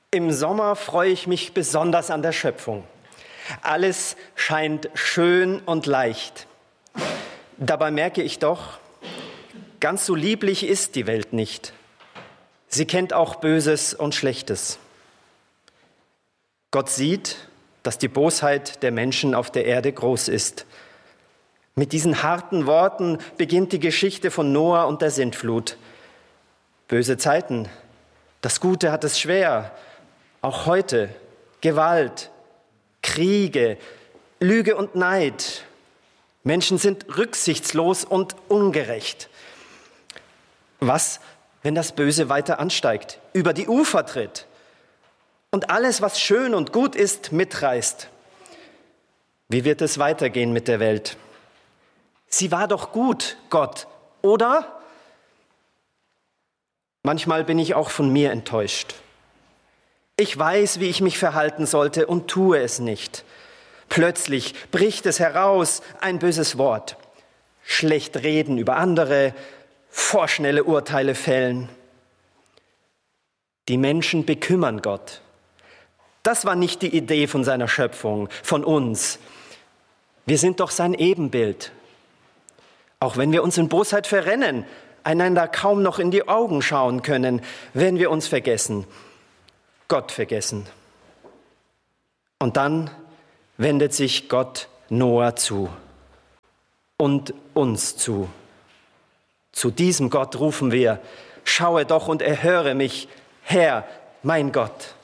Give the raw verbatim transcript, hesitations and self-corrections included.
Im Sommer freue ich mich besonders an der Schöpfung. Alles scheint schön und leicht. Dabei merke ich doch, ganz so lieblich ist die Welt nicht. Sie kennt auch Böses und Schlechtes. Gott sieht, dass die Bosheit der Menschen auf der Erde groß ist. Mit diesen harten Worten beginnt die Geschichte von Noah und der Sintflut. Böse Zeiten, das Gute hat es schwer, auch heute Gewalt, Kriege, Lüge und Neid. Menschen sind rücksichtslos und ungerecht. Was, wenn das Böse weiter ansteigt, über die Ufer tritt und alles, was schön und gut ist, mitreißt? Wie wird es weitergehen mit der Welt? Sie war doch gut, Gott, oder? Manchmal bin ich auch von mir enttäuscht. Ich weiß, wie ich mich verhalten sollte und tue es nicht. Plötzlich bricht es heraus, ein böses Wort. Schlecht reden über andere, vorschnelle Urteile fällen. Die Menschen bekümmern Gott. Das war nicht die Idee von seiner Schöpfung, von uns. Wir sind doch sein Ebenbild. Auch wenn wir uns in Bosheit verrennen, einander kaum noch in die Augen schauen können, wenn wir uns vergessen, Gott vergessen. Und dann wendet sich Gott Noah zu und uns zu. Zu diesem Gott rufen wir: Schaue doch und erhöre mich, Herr, mein Gott.